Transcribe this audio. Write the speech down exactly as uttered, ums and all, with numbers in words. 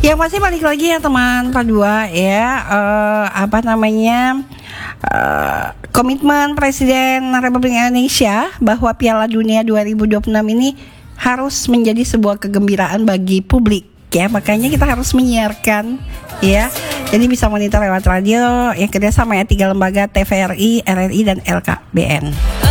Ya masih balik lagi ya teman Padua ya, uh, apa namanya uh, komitmen Presiden Republik Indonesia bahwa Piala Dunia dua ribu dua puluh enam ini harus menjadi sebuah kegembiraan bagi publik ya, makanya kita harus menyiarkan ya. Jadi bisa monitor lewat radio yang kerjasama ya tiga lembaga T V R I, R R I dan L K B N.